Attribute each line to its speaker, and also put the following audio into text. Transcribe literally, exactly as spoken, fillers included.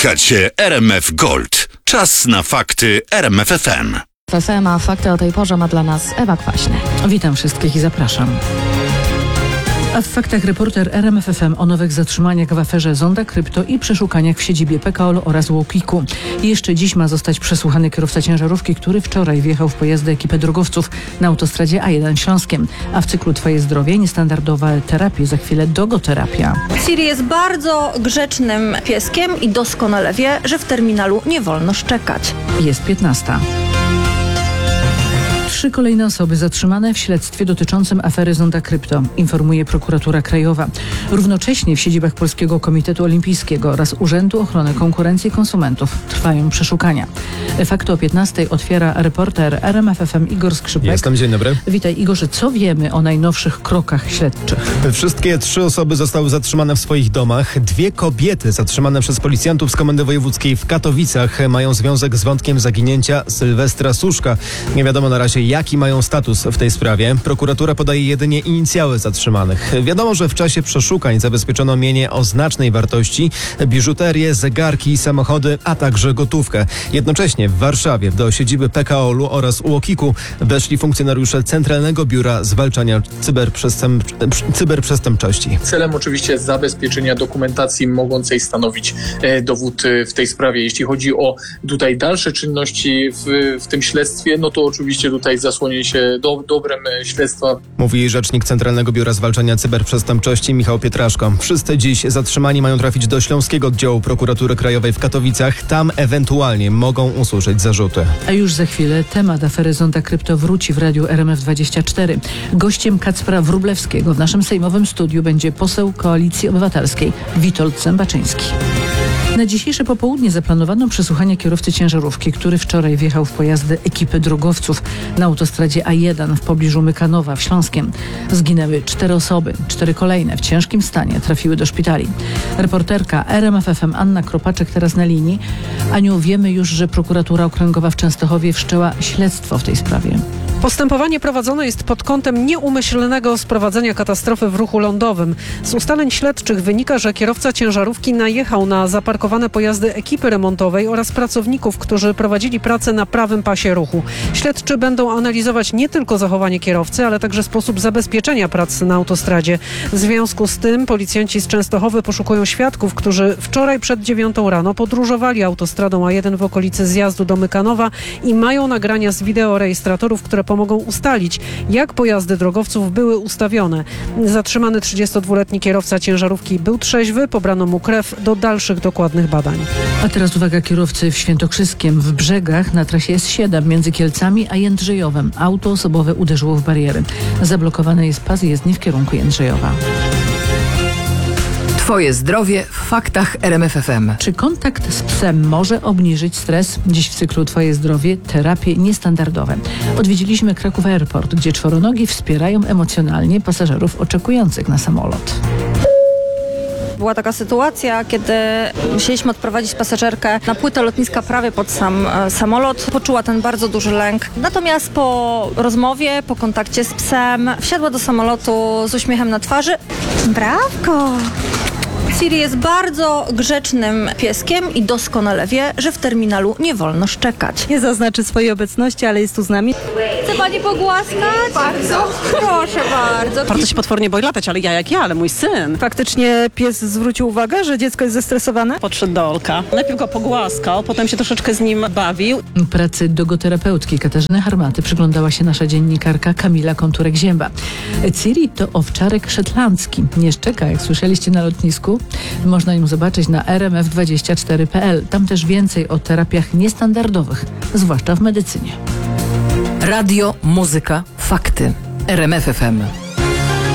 Speaker 1: Słuchacie R M F Gold. Czas na fakty R M F F M.
Speaker 2: W F M, a fakty o tej porze ma dla nas Ewa Kwaśny.
Speaker 3: Witam wszystkich i zapraszam. A w faktach reporter R M F F M o nowych zatrzymaniach w aferze Zonda Krypto i przeszukaniach w siedzibie P K O L oraz Łokiku. Jeszcze dziś ma zostać przesłuchany kierowca ciężarówki, który wczoraj wjechał w pojazdy ekipy drogowców na autostradzie A jeden Śląskiem. A w cyklu Twoje zdrowie niestandardowe terapie, za chwilę dogoterapia.
Speaker 4: Siri jest bardzo grzecznym pieskiem i doskonale wie, że w terminalu nie wolno szczekać.
Speaker 3: Jest piętnasta. Trzy kolejne osoby zatrzymane w śledztwie dotyczącym afery Zonda Krypto, informuje prokuratura krajowa. Równocześnie w siedzibach Polskiego Komitetu Olimpijskiego oraz Urzędu Ochrony Konkurencji i Konsumentów trwają przeszukania. Fakty o piętnastej otwiera reporter R M F F M Igor Skrzypek.
Speaker 5: Jestem, dzień dobry.
Speaker 3: Witaj Igorze, co wiemy o najnowszych krokach śledczych?
Speaker 5: Wszystkie trzy osoby zostały zatrzymane w swoich domach. Dwie kobiety zatrzymane przez policjantów z Komendy Wojewódzkiej w Katowicach mają związek z wątkiem zaginięcia Sylwestra Suszka. Nie wiadomo na razie, jaki mają status w tej sprawie. Prokuratura podaje jedynie inicjały zatrzymanych. Wiadomo, że w czasie przeszukań zabezpieczono mienie o znacznej wartości, biżuterię, zegarki, samochody, a także gotówkę. Jednocześnie w Warszawie do siedziby P K O L-u oraz Łokiku weszli funkcjonariusze Centralnego Biura Zwalczania Cyberprzestęp... Cyberprzestępczości.
Speaker 6: Celem oczywiście jest zabezpieczenia dokumentacji mogącej stanowić e, dowód w tej sprawie. Jeśli chodzi o tutaj dalsze czynności w, w tym śledztwie, no to oczywiście tutaj zasłonię się do, dobrem śledztwa.
Speaker 5: Mówi rzecznik Centralnego Biura Zwalczania Cyberprzestępczości Michał Pietraszko. Wszyscy dziś zatrzymani mają trafić do Śląskiego Oddziału Prokuratury Krajowej w Katowicach. Tam ewentualnie mogą usłyszeć zarzuty.
Speaker 3: A już za chwilę temat afery Zonda Krypto wróci w radiu R M F dwadzieścia cztery. Gościem Kacpra Wróblewskiego w naszym sejmowym studiu będzie poseł Koalicji Obywatelskiej Witold Zębaczyński. Na dzisiejsze popołudnie zaplanowano przesłuchanie kierowcy ciężarówki, który wczoraj wjechał w pojazdy ekipy drogowców na autostradzie A jeden w pobliżu Mykanowa w Śląskiem. Zginęły cztery osoby, cztery kolejne w ciężkim stanie trafiły do szpitali. Reporterka R M F F M Anna Kropaczek teraz na linii. Aniu, wiemy już, że prokuratura okręgowa w Częstochowie wszczęła śledztwo w tej sprawie.
Speaker 7: Postępowanie prowadzone jest pod kątem nieumyślnego sprowadzenia katastrofy w ruchu lądowym. Z ustaleń śledczych wynika, że kierowca ciężarówki najechał na zaparkowane pojazdy ekipy remontowej oraz pracowników, którzy prowadzili pracę na prawym pasie ruchu. Śledczy będą analizować nie tylko zachowanie kierowcy, ale także sposób zabezpieczenia prac na autostradzie. W związku z tym policjanci z Częstochowy poszukują świadków, którzy wczoraj przed dziewiątą rano podróżowali autostradą A jeden w okolicy zjazdu do Mykanowa i mają nagrania z wideorejestratorów, które pomogą ustalić, jak pojazdy drogowców były ustawione. Zatrzymany trzydziestodwuletni kierowca ciężarówki był trzeźwy, pobrano mu krew do dalszych dokładnych badań.
Speaker 3: A teraz uwaga kierowcy w Świętokrzyskiem. W Brzegach na trasie S siedem między Kielcami a Jędrzejowem auto osobowe uderzyło w bariery. Zablokowany jest pas jezdni w kierunku Jędrzejowa.
Speaker 8: Twoje zdrowie w faktach R M F F M.
Speaker 3: Czy kontakt z psem może obniżyć stres? Dziś w cyklu Twoje zdrowie terapie niestandardowe. Odwiedziliśmy Kraków Airport, gdzie czworonogi wspierają emocjonalnie pasażerów oczekujących na samolot.
Speaker 4: Była taka sytuacja, kiedy musieliśmy odprowadzić pasażerkę na płytę lotniska prawie pod sam e, samolot. Poczuła ten bardzo duży lęk. Natomiast po rozmowie, po kontakcie z psem wsiadła do samolotu z uśmiechem na twarzy. Brawko! Siri jest bardzo grzecznym pieskiem i doskonale wie, że w terminalu nie wolno szczekać.
Speaker 9: Nie zaznaczy swojej obecności, ale jest tu z nami.
Speaker 4: Chce pani pogłaskać? Bardzo. Proszę bardzo.
Speaker 9: Bardzo się potwornie boi latać, ale ja jak ja, ale mój syn. Faktycznie pies zwrócił uwagę, że dziecko jest zestresowane?
Speaker 10: Podszedł do Olka. Najpierw go pogłaskał, potem się troszeczkę z nim bawił.
Speaker 3: Pracy dogoterapeutki Katarzyny Harmaty przyglądała się nasza dziennikarka Kamila Konturek-Zięba. Ciri to owczarek szetlandzki. Nie szczeka, jak słyszeliście na lotnisku. Można ją zobaczyć na R M F dwadzieścia cztery kropka p l. Tam też więcej o terapiach niestandardowych, zwłaszcza w medycynie.
Speaker 8: Radio, muzyka, fakty. R M F F M.